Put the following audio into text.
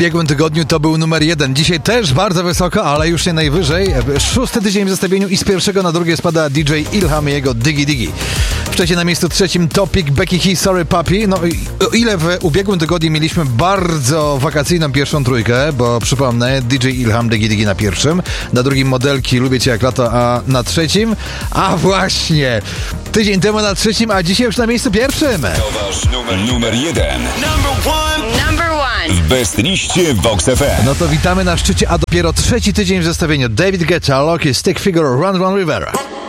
ubiegłym tygodniu to był numer 1. Dzisiaj też bardzo wysoko, ale już nie najwyżej. 6. tydzień w zestawieniu i z pierwszego na drugie spada DJ Ilham i jego Diggy Diggy. Wcześniej na miejscu 3 Topic, Becky H, Sorry Papi. No o ile w ubiegłym tygodniu mieliśmy bardzo wakacyjną pierwszą trójkę, bo przypomnę, DJ Ilham, Diggy Diggy na pierwszym, na drugim Modelki, Lubię Cię jak lato, a na trzecim, a właśnie, tydzień temu na trzecim, a dzisiaj już na miejscu pierwszym. To wasz numer 1. Number one. W Best liście Vox FM. No to witamy na szczycie, a dopiero trzeci tydzień w zestawieniu. David Guetta, Loki, Stick Figure, Run Run River.